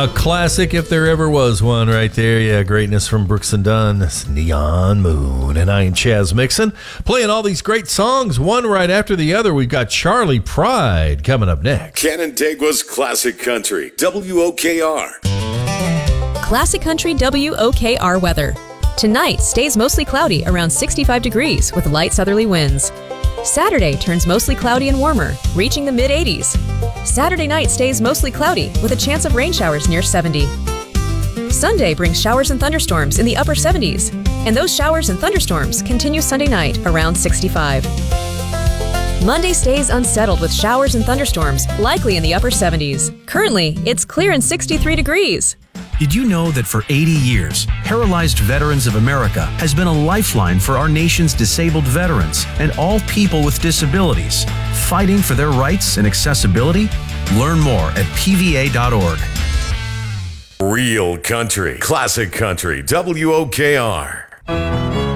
A classic if there ever was one right there. Yeah, greatness from Brooks and Dunn. That's Neon Moon. And I am Chaz Mixon, playing all these great songs, one right after the other. We've got Charley Pride coming up next. Canandaigua's Classic Country, WOKR. Classic Country WOKR weather. Tonight stays mostly cloudy around 65 degrees with light southerly winds. Saturday turns mostly cloudy and warmer, reaching the mid-80s. Saturday night stays mostly cloudy with a chance of rain showers near 70. Sunday brings showers and thunderstorms in the upper 70s, and those showers and thunderstorms continue Sunday night around 65. Monday stays unsettled with showers and thunderstorms, likely in the upper 70s. Currently, it's clear and 63 degrees. Did you know that for 80 years, Paralyzed Veterans of America has been a lifeline for our nation's disabled veterans and all people with disabilities, fighting for their rights and accessibility? Learn more at pva.org. Real country, classic country, WOKR.